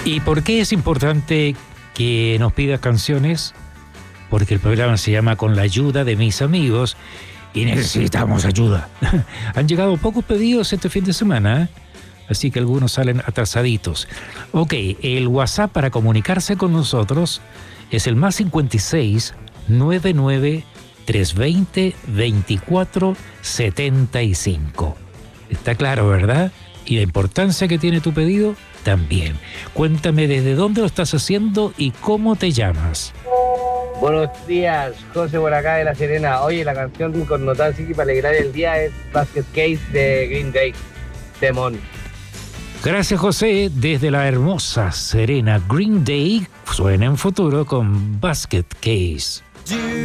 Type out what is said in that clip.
¿Y por qué es importante que nos pidas canciones? Porque el programa se llama Con la ayuda de mis amigos y necesitamos ayuda. Han llegado pocos pedidos este fin de semana, ¿eh? Así que algunos salen atrasaditos. Ok, el WhatsApp para comunicarse con nosotros es el +56 99 320 24 75. Está claro, ¿verdad? Y la importancia que tiene tu pedido también. Cuéntame desde dónde lo estás haciendo y cómo te llamas. Buenos días, José por acá de La Serena. Oye, la canción con Notal City para alegrar el día es Basket Case de Green Day. Temón. Gracias, José. Desde la hermosa Serena, Green Day suena en futuro con Basket Case.